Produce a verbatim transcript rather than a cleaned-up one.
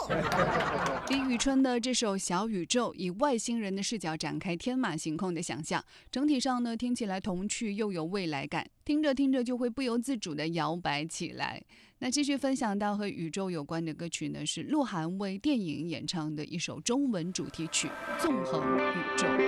李宇春的这首《小宇宙》以外星人的视角展开天马行空的想象，整体上呢听起来童趣又有未来感，听着听着就会不由自主地摇摆起来。那继续分享到和宇宙有关的歌曲呢，是鹿晗为电影演唱的一首中文主题曲《纵横宇宙》。